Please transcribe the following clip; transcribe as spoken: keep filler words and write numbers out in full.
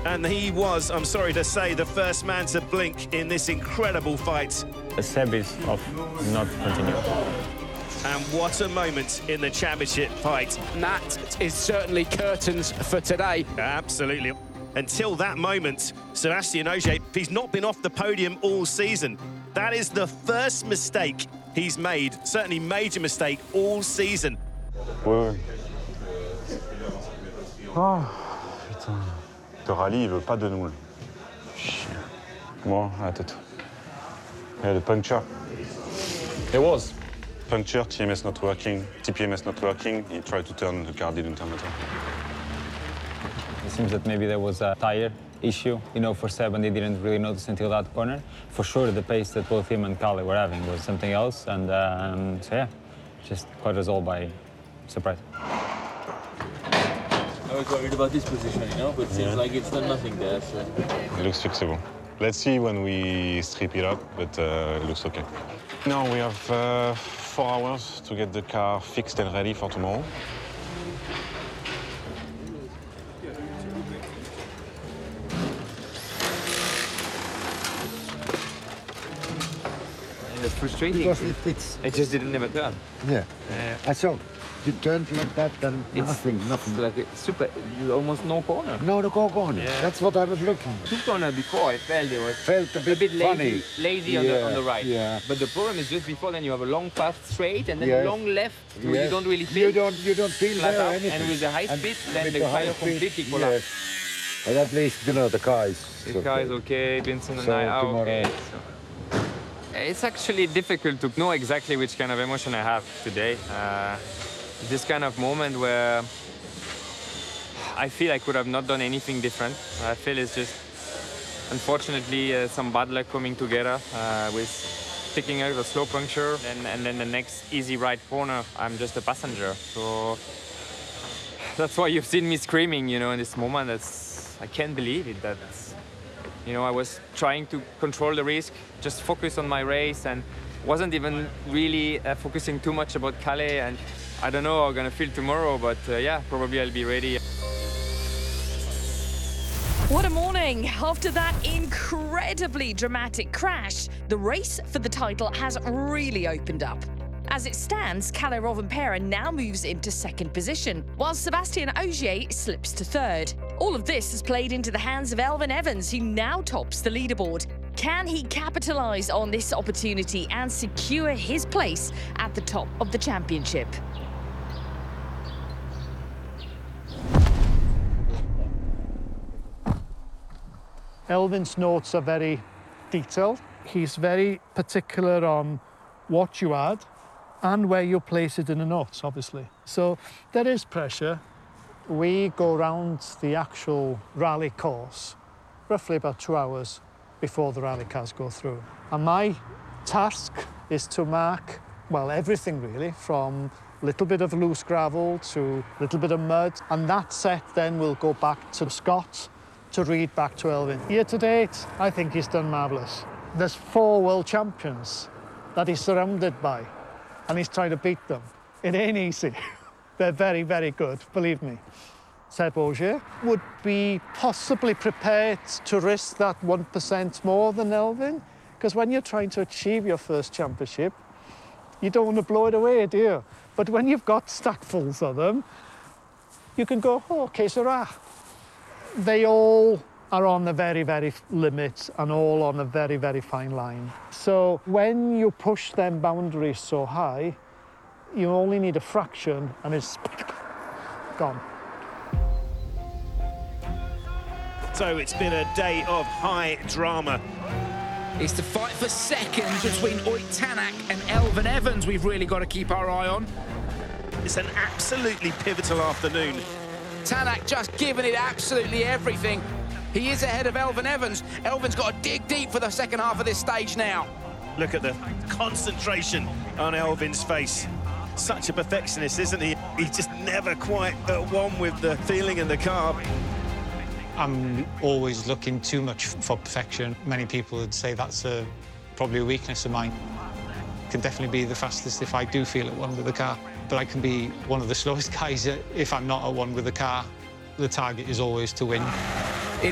And he was, I'm sorry to say, the first man to blink in this incredible fight. Seb is of not continue. And what a moment in the championship fight. And that is certainly curtains for today. Absolutely. Until that moment, Sébastien Ogier, he's not been off the podium all season. That is the first mistake he's made, certainly major mistake all season. Ouais, ouais. Oh, putain. Le rallye, il veut pas de nous. Chien. Bon, à tout. Yeah, the puncture. It was. Puncture, T M S not working, T P M S not working. He tried to turn, the car didn't turn at all. It seems that maybe there was a tire issue, you know, for Seb, and they didn't really notice until that corner. For sure, the pace that both him and Kalle were having was something else, and um, so yeah, just caught us all by surprise. I was worried about this position, you know, but it seems yeah. like it's done nothing there, so... It looks fixable. Let's see when we strip it up, but uh, it looks okay. Now we have uh, four hours to get the car fixed and ready for tomorrow. It's frustrating. Because it, it's... It just didn't never turn. Yeah. Uh, I saw it turned like that, then it's nothing, nothing. Like a super, almost no corner. No, the car corner. Yeah. That's what I was looking at. Two corner before, I felt it was Felt a bit, a bit lazy, funny. lazy yeah, on, the, on the right. Yeah. But the problem is just before then you have a long path straight and then Yes. long left where Yes. you don't really feel. You don't, you don't feel flat there out. anything. And with the high And speed, then with the high tire speed, completely collapsed. yes. But at least, you know, the car is... The car is okay, Vincent and So I are tomorrow- okay. So. It's actually difficult to know exactly which kind of emotion I have today. Uh, this kind of moment where I feel I could have not done anything different. I feel it's just, unfortunately, uh, some bad luck coming together uh, with picking up a slow puncture and, and then the next easy right corner, I'm just a passenger. So that's why you've seen me screaming, you know, in this moment. That's, I can't believe it. That's, you know, I was trying to control the risk, just focus on my race, and wasn't even really uh, focusing too much about Calais. And I don't know how I'm gonna feel tomorrow, but uh, yeah, probably I'll be ready. What a morning! After that incredibly dramatic crash, the race for the title has really opened up. As it stands, Kalle Rovanperä now moves into second position, while Sébastien Ogier slips to third. All of this has played into the hands of Elfyn Evans, who now tops the leaderboard. Can he capitalise on this opportunity and secure his place at the top of the championship? Elfyn's notes are very detailed. He's very particular on what you add and where you place it in the notes, obviously. So there is pressure. We go around the actual rally course roughly about two hours before the rally cars go through. And my task is to mark, well, everything really, from a little bit of loose gravel to a little bit of mud. And that set then will go back to Scott to read back to Elfyn. Year to date, I think he's done marvellous. There's four world champions that he's surrounded by, and he's trying to beat them. It ain't easy. They're very, very good, believe me. Seb Ogier would be possibly prepared to risk that one percent more than Elfyn, because when you're trying to achieve your first championship, you don't want to blow it away, do you? But when you've got stackfuls of them, you can go, oh, okay, sera. They all are on the very, very limit and all on a very, very fine line. So when you push them boundaries so high, you only need a fraction and it's gone. So it's been a day of high drama. It's the fight for second between Ott Tänak and Elfyn Evans we've really got to keep our eye on. It's an absolutely pivotal afternoon. Tänak just giving it absolutely everything. He is ahead of Elfyn Evans. Elfyn's got to dig deep for the second half of this stage now. Look at the concentration on Elfyn's face. Such a perfectionist, isn't he? He's just never quite at one with the feeling in the car. I'm always looking too much for perfection. Many people would say that's a, probably a weakness of mine. I can definitely be the fastest if I do feel at one with the car, but I can be one of the slowest guys if I'm not at one with the car. The target is always to win.